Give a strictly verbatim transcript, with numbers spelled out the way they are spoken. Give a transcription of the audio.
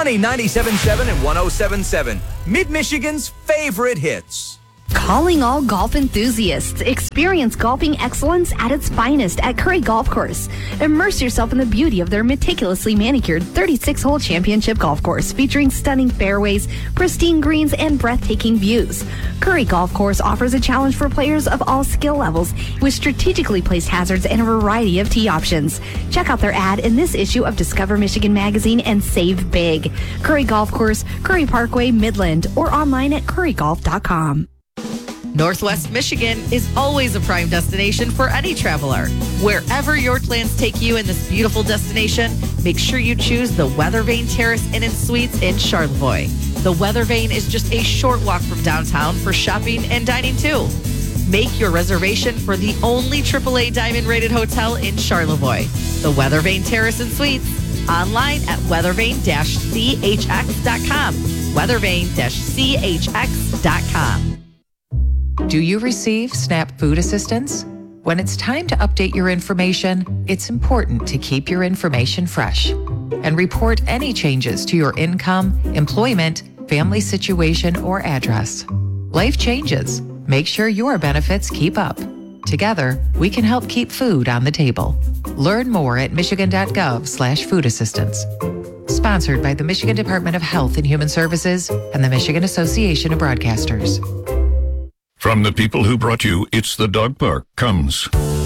Sunny ninety-seven point seven and one oh seven point seven. Mid-Michigan's favorite hits. Calling all golf enthusiasts. Experience golfing excellence at its finest at Curry Golf Course. Immerse yourself in the beauty of their meticulously manicured thirty-six hole championship golf course featuring stunning fairways, pristine greens, and breathtaking views. Curry Golf Course offers a challenge for players of all skill levels with strategically placed hazards and a variety of tee options. Check out their ad in this issue of Discover Michigan magazine and save big. Curry Golf Course, Curry Parkway, Midland, or online at curry golf dot com. Northwest Michigan is always a prime destination for any traveler. Wherever your plans take you in this beautiful destination, make sure you choose the Weathervane Terrace Inn and Suites in Charlevoix. The Weathervane is just a short walk from downtown for shopping and dining too. Make your reservation for the only triple A Diamond rated hotel in Charlevoix. The Weathervane Terrace and Suites. Online at weathervane dash c h x dot com. weathervane dash c h x dot com. Do you receive SNAP food assistance? When it's time to update your information, it's important to keep your information fresh and report any changes to your income, employment, family situation, or address. Life changes. Make sure your benefits keep up. Together, we can help keep food on the table. Learn more at michigan.gov slash food assistance. Sponsored by the Michigan Department of Health and Human Services and the Michigan Association of Broadcasters. From the people who brought you It's the Dog Park comes